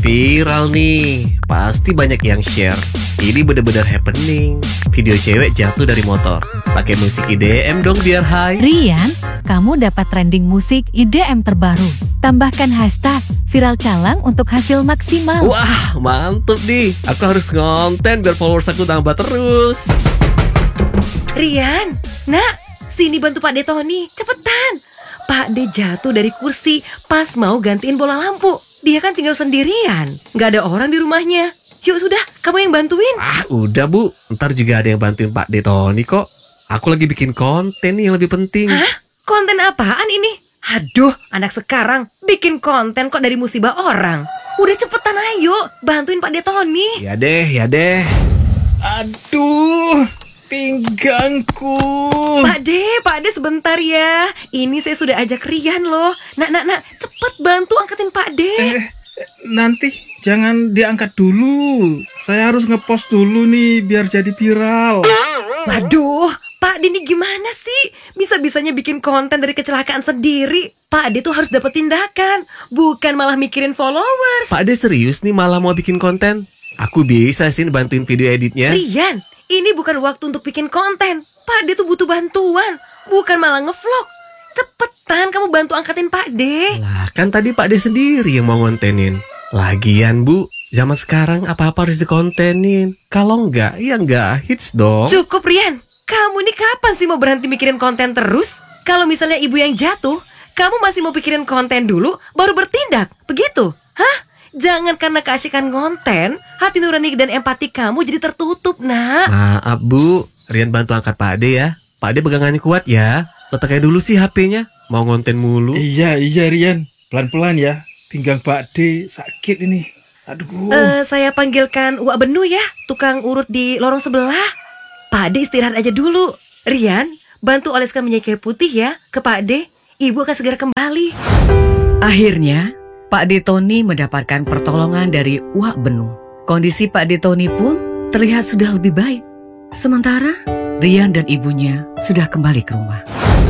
Viral nih, pasti banyak yang share. Ini bener-bener happening. Video cewek jatuh dari motor. Pakai musik IDM dong biar high. Rian, kamu dapat trending musik IDM terbaru. Tambahkan hashtag viral calang untuk hasil maksimal. Wah, mantep nih. Aku harus ngonten biar followers aku tambah terus. Rian, nak, sini bantu Pak De Tony, cepetan. Pak De jatuh dari kursi pas mau gantiin bola lampu. Dia kan tinggal sendirian, gak ada orang di rumahnya. Yuk sudah, kamu yang bantuin. Udah Bu, ntar juga ada yang bantuin Pak De Tony kok. Aku lagi bikin konten nih yang lebih penting. Hah? Konten apaan ini? Aduh, anak sekarang bikin konten kok dari musibah orang. Udah cepetan ayo, bantuin Pak De Tony. Ya deh. Aduh, pinggangku. Pak De sebentar ya. Ini saya sudah ajak Rian loh. Nak, cepet bantu angkatin Pak De. Nanti jangan diangkat dulu. Saya harus ngepost dulu nih biar jadi viral. Waduh, Pak De ini gimana sih? Bisa-bisanya bikin konten dari kecelakaan sendiri. Pak De tuh harus dapat tindakan, bukan malah mikirin followers. Pak De serius nih malah mau bikin konten? Aku bisa sih bantuin video editnya. Rian, ini bukan waktu untuk bikin konten. Pak De tuh butuh bantuan, bukan malah ngevlog. Cepetan kamu bantu angkatin Pak De. Lah kan tadi Pak De sendiri yang mau ngontenin. Lagian Bu, zaman sekarang apa-apa harus dikontenin. Kalau enggak, ya enggak hits dong. Cukup Rian, kamu nih kapan sih mau berhenti mikirin konten terus? Kalau misalnya ibu yang jatuh, kamu masih mau pikirin konten dulu, baru bertindak, begitu? Hah? Jangan karena keasikan konten, hati nurani dan empati kamu jadi tertutup, nak. Maaf Bu, Rian bantu angkat Pak De ya. Pak De pegangannya kuat ya. Letaknya dulu sih HP-nya. Mau ngonten mulu. Iya Rian, pelan-pelan ya. Pinggang Pak De sakit ini. Aduh. Saya panggilkan Wak Benu ya, tukang urut di lorong sebelah. Pak De istirahat aja dulu. Rian, bantu oleskan minyak kayu putih ya ke Pak De. Ibu akan segera kembali. Akhirnya, Pak De Tony mendapatkan pertolongan dari Wak Benu. Kondisi Pak De Tony pun terlihat sudah lebih baik. Sementara, Rian dan ibunya sudah kembali ke rumah.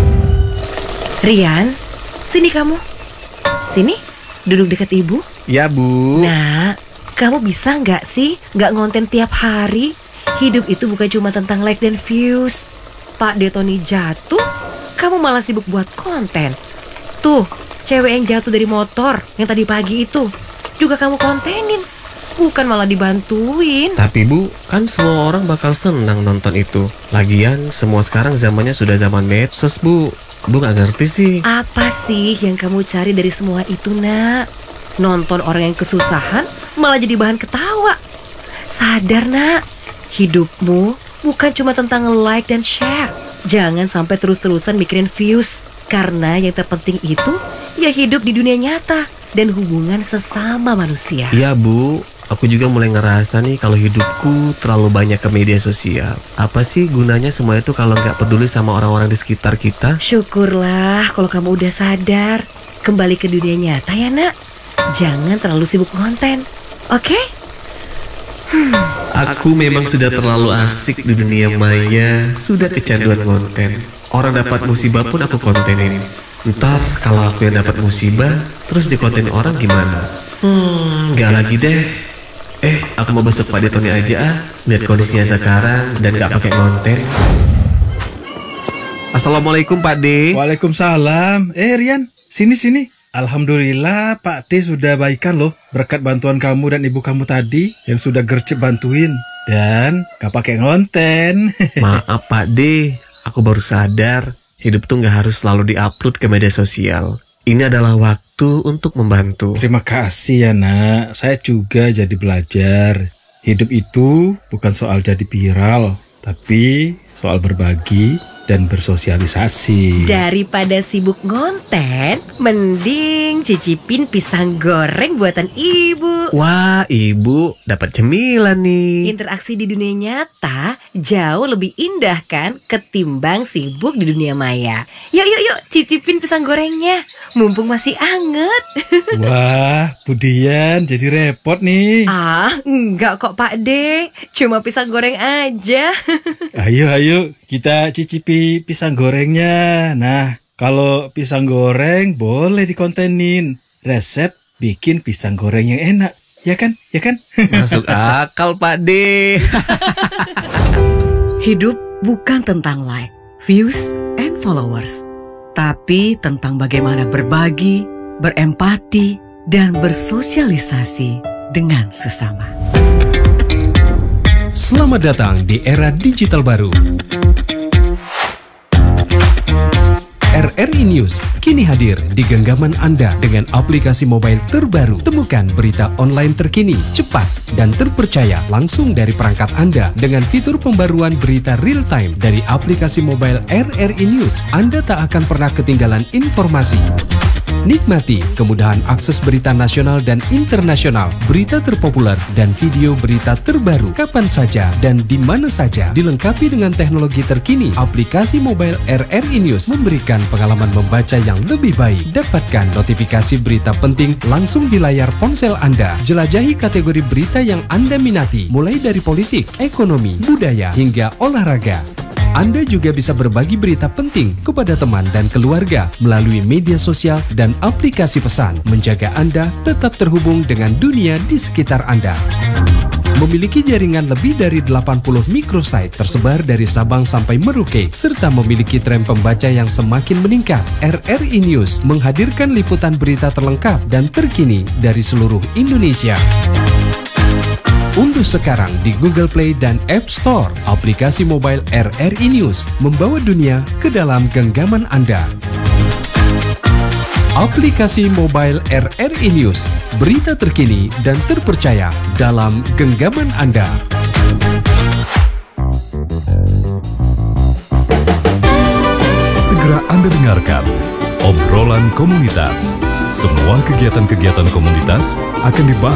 Rian, sini kamu. Sini, duduk dekat ibu. Ya Bu. Nah, kamu bisa nggak sih nggak ngonten tiap hari? Hidup itu bukan cuma tentang like dan views. Pak De Tony jatuh, kamu malah sibuk buat konten. Tuh, cewek yang jatuh dari motor yang tadi pagi itu juga kamu kontenin, bukan malah dibantuin. Tapi Bu, kan semua orang bakal senang nonton itu. Lagian semua sekarang zamannya sudah zaman medsos Bu. Bu gak ngerti sih. Apa sih yang kamu cari dari semua itu, nak? Nonton orang yang kesusahan malah jadi bahan ketawa. Sadar, nak. Hidupmu bukan cuma tentang like dan share. Jangan sampai terus-terusan mikirin views. Karena yang terpenting itu ya hidup di dunia nyata dan hubungan sesama manusia. Iya Bu, aku juga mulai ngerasa nih kalau hidupku terlalu banyak ke media sosial. Apa sih gunanya semua itu kalau nggak peduli sama orang-orang di sekitar kita? Syukurlah kalau kamu udah sadar. Kembali ke dunia nyata ya, nak. Jangan terlalu sibuk konten, oke? Aku memang sudah terlalu asik di dunia maya. Sudah kecanduan konten. Orang dapat musibah pun aku kontenin. Ntar kalau aku yang dapat musibah terus dikontenin orang gimana? Nggak lagi deh. Aku mau besok Pak De Tony aja lihat kondisinya sekarang dan nggak pakai konten. Assalamualaikum Pak De. Waalaikumsalam. Rian, sini. Alhamdulillah Pak De sudah baikan loh. Berkat bantuan kamu dan ibu kamu tadi yang sudah gercep bantuin. Dan gak pakai ngonten. Maaf Pak De, aku baru sadar hidup tuh gak harus selalu diupload ke media sosial. Ini adalah waktu untuk membantu. Terima kasih ya nak. Saya juga jadi belajar. Hidup itu bukan soal jadi viral, tapi soal berbagi dan bersosialisasi. Daripada sibuk ngonten, mending cicipin pisang goreng buatan ibu. Wah, ibu dapat cemilan nih. Interaksi di dunia nyata jauh lebih indah kan ketimbang sibuk di dunia maya. Yuk, cicipin pisang gorengnya. Mumpung masih anget. Wah, Budian jadi repot nih. Enggak kok Pak De. Cuma pisang goreng aja. Ayo, kita cicipi pisang gorengnya. Nah, kalau pisang goreng boleh dikontenin. Resep bikin pisang goreng yang enak. ya kan? Ya kan? Masuk akal Pak D. Hidup bukan tentang like, views, and followers, tapi tentang bagaimana berbagi, berempati, dan bersosialisasi dengan sesama. Selamat datang di era digital baru. RRI News kini hadir di genggaman Anda dengan aplikasi mobile terbaru. Temukan berita online terkini, cepat, dan terpercaya langsung dari perangkat Anda dengan fitur pembaruan berita real time dari aplikasi mobile RRI News. Anda tak akan pernah ketinggalan informasi. Nikmati kemudahan akses berita nasional dan internasional, berita terpopuler, dan video berita terbaru kapan saja dan di mana saja. Dilengkapi dengan teknologi terkini, aplikasi mobile RRI News memberikan pengalaman membaca yang lebih baik. Dapatkan notifikasi berita penting langsung di layar ponsel Anda. Jelajahi kategori berita yang Anda minati, mulai dari politik, ekonomi, budaya, hingga olahraga. Anda juga bisa berbagi berita penting kepada teman dan keluarga melalui media sosial dan aplikasi pesan, menjaga Anda tetap terhubung dengan dunia di sekitar Anda. Memiliki jaringan lebih dari 80 microsite tersebar dari Sabang sampai Merauke, serta memiliki tren pembaca yang semakin meningkat. RRI News menghadirkan liputan berita terlengkap dan terkini dari seluruh Indonesia. Unduh sekarang di Google Play dan App Store aplikasi mobile RRI News, membawa dunia ke dalam genggaman Anda. Aplikasi mobile RRI News, berita terkini dan terpercaya dalam genggaman Anda. Segera Anda dengarkan obrolan komunitas. Semua kegiatan-kegiatan komunitas akan dibahas